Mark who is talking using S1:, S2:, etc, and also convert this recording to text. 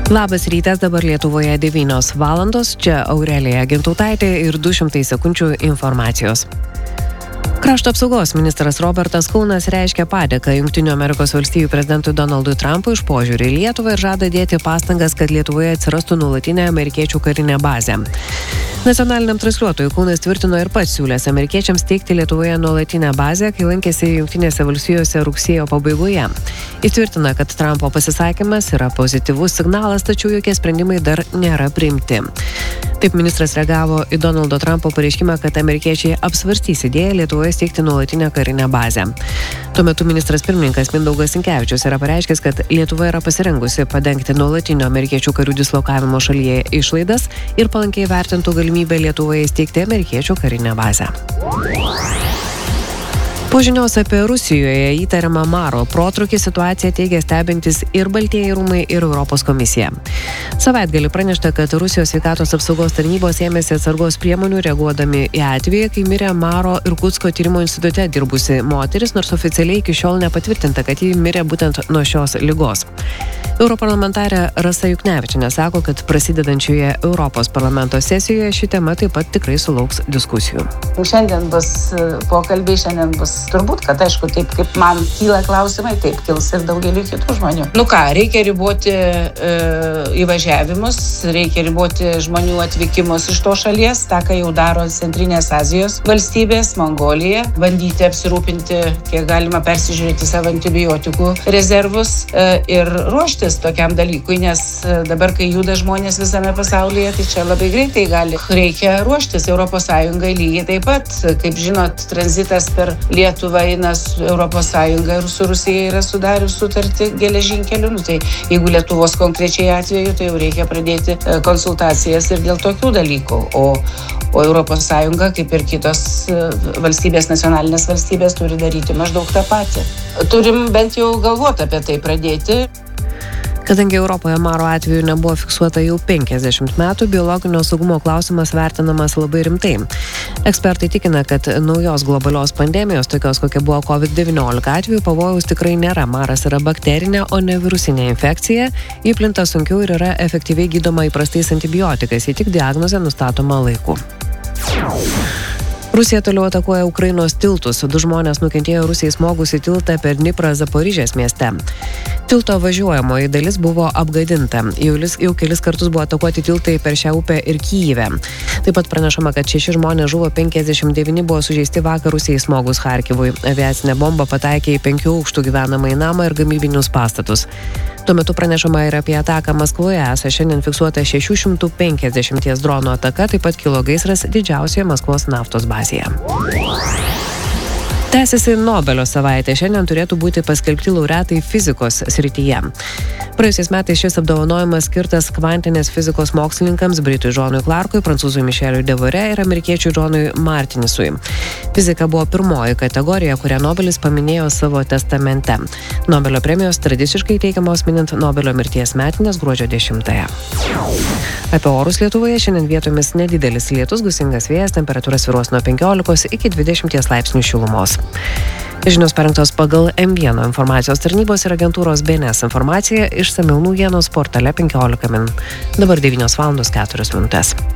S1: Labas rytas, dabar Lietuvoje 9 valandos, čia Aurelija Gintautaitė ir 200 sekundžių informacijos. Krašto apsaugos ministras Robertas Kaunas reiškia padėką Jungtinių Amerikos valstijų prezidentui Donaldui Trumpui už požiūrį į Lietuvą ir žada dėti pastangas, kad Lietuvoje atsirastų nuolatinė amerikiečių karinė bazė. Nacionaliniam transliuotojui Kaunas tvirtino ir pats siūlęs amerikiečiams steigti Lietuvoje nuolatinę bazę, kai lankėsi Jungtinėse valstijose rugsėjo pabaigoje. Jis tvirtina, kad Trumpo pasisakymas yra pozityvus signalas, tačiau jokie sprendimai dar nėra priimti. Taip ministras reagavo į Donaldo Trumpo pareiškimą, kad amerikiečiai apsvarstys idėją Lietuvoje steigti nuolatinę karinę bazę. Tuo metu ministras pirmininkas Mindaugas Sinkevičius yra pareiškęs, kad Lietuva yra pasirengusi padengti nuolatinio amerikiečių karių dislokavimo šalyje išlaidas ir palankiai vertintų galimybę Lietuvoje steigti amerikiečių karinę bazę. Po žinios apie Rusijoje įtariamą maro protrūkį situaciją teigia stebintis ir Baltieji rūmai, ir Europos komisija. Savaitgalį pranešta, kad Rusijos sveikatos apsaugos tarnybos ėmėsi atsargos priemonių reaguodami į atvejį, kai mirė Maro Irkutsko tyrimo institute dirbusi moteris, nors oficialiai iki šiol nepatvirtinta, kad ji mirė būtent nuo šios ligos. Europarlamentarė Rasa Juknevičienė sako, kad prasidedančioje Europos parlamento sesijoje ši tema taip pat tikrai sulauks diskusijų.
S2: Šiandien bus pokalbiai, šiandien bus turbūt, kad aišku, taip kaip man kyla klausimai, taip kils ir daugelį kitų žmonių. Reikia riboti įvažiavimus, reikia riboti žmonių atvykimus iš to šalies, tą, ką jau daro Centrinės Azijos valstybės, Mongolija, bandyti apsirūpinti, kiek galima persižiūrėti savo antibiotikų rezervus ir ruoštis tokiam dalykui, nes dabar, kai juda žmonės visame pasaulyje, tai čia labai greitai reikia ruoštis. Europos Sąjungai lygiai taip pat, kaip žinot, tranzitas per Lietuvą eina Europos Sąjunga ir su Rusija yra sudarius sutartį geležinkeliu. Tai jeigu Lietuvos konkrečiai atveju, tai jau reikia pradėti konsultacijas ir dėl tokių dalykų. O Europos Sąjunga, kaip ir kitos valstybės, nacionalinės valstybės, turi daryti maždaug tą patį. Turim bent jau galvoti apie tai pradėti.
S1: Kadangi Europoje maro atveju nebuvo fiksuota jau 50 metų, biologinio saugumo klausimas vertinamas labai rimtai. Ekspertai tikina, kad naujos globalios pandemijos, tokios kokia buvo COVID-19 atveju, pavojaus tikrai nėra. Maras yra bakterinė, o ne virusinė infekcija. Ji plinta sunkiau ir yra efektyviai gydoma įprastais antibiotikais, jei tik diagnozė nustatoma laiku. Rusija toliau atakuoja Ukrainos tiltus. 2 žmonės nukentėjo Rusijai smogus į tiltą per Dniprą Zaporižės mieste. Tilto važiuojamoji dalis buvo apgadinta. Jau kelis kartus buvo atakuoti tiltai per šią upę ir Kyjive. Taip pat pranešama, kad 6 žmonės žuvo, 59 buvo sužeisti vakar Rusijai smogus Charkivui. Aviacinė bomba pataikė į 5 aukštų gyvenamąjį namą ir gamybinius pastatus. Tuo metu pranešama ir apie ataką Maskvoje. Šiandien fiksuota 650 dronų ataka, taip pat kilo gaisras didžiausioje Maskvos naftos bazėje. Tęsiasi Nobelio savaitė. Šiandien turėtų būti paskelbti laureatai fizikos srityje. Praėjusiais metais šis apdovanojimas skirtas kvantinės fizikos mokslininkams Britui Džonui Clarkui, prancūzui Mišeliui Devore ir amerikiečiui Džonui Martinisui. Fizika buvo pirmoji kategorija, kurią Nobelis paminėjo savo testamente. Nobelio premijos tradiciškai teikiamos minint Nobelio mirties metines gruodžio 10-ąją. Apie orus Lietuvoje šiandien vietomis nedidelis lietus, gūsingas vėjas, temperatūra svyruos nuo 15 iki 20 laipsnių šilumos. Žinios parengtos pagal M1 informacijos tarnybos ir agentūros BNS informacija, išsamiau naujienos portale 15 min. Dabar 9 valandos 4 minutės.